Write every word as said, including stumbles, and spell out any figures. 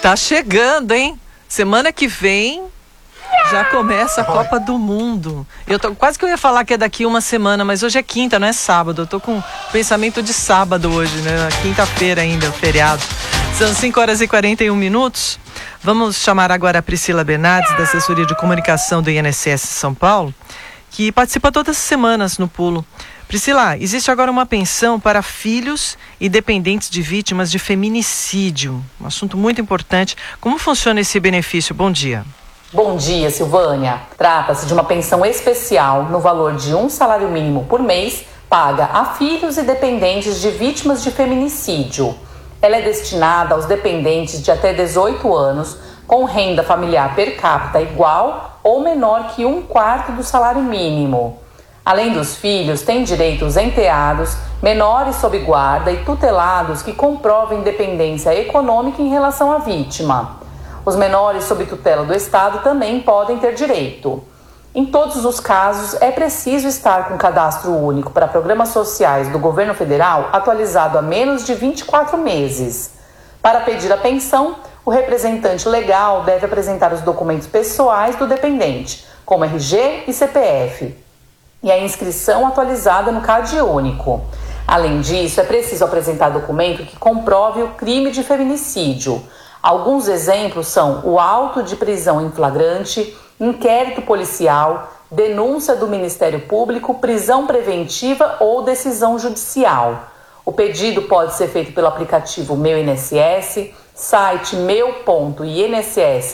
Tá chegando, hein? Semana que vem já começa a Copa do Mundo. Eu tô, quase que eu ia falar que é daqui uma semana, mas hoje é quinta, não é sábado. Eu tô com pensamento de sábado hoje, né? Quinta-feira ainda, feriado. São cinco horas e quarenta e um minutos. Vamos chamar agora a Priscila Bernardes, da Assessoria de Comunicação do I N S S São Paulo, que participa todas as semanas no Pulo. Priscila, existe agora uma pensão para filhos e dependentes de vítimas de feminicídio. Um assunto muito importante. Como funciona esse benefício? Bom dia. Bom dia, Silvânia. Trata-se de uma pensão especial no valor de um salário mínimo por mês, paga a filhos e dependentes de vítimas de feminicídio. Ela é destinada aos dependentes de até dezoito anos, com renda familiar per capita igual ou menor que um quarto do salário mínimo. Além dos filhos, tem direito os enteados, menores sob guarda e tutelados que comprovem dependência econômica em relação à vítima. Os menores sob tutela do Estado também podem ter direito. Em todos os casos, é preciso estar com cadastro único para programas sociais do governo federal atualizado há menos de vinte e quatro meses. Para pedir a pensão, o representante legal deve apresentar os documentos pessoais do dependente, como R G e C P F. E a inscrição atualizada no CAD único. Além disso, é preciso apresentar documento que comprove o crime de feminicídio. Alguns exemplos são o auto de prisão em flagrante, inquérito policial, denúncia do Ministério Público, prisão preventiva ou decisão judicial. O pedido pode ser feito pelo aplicativo Meu I N S S, site meu ponto i n s s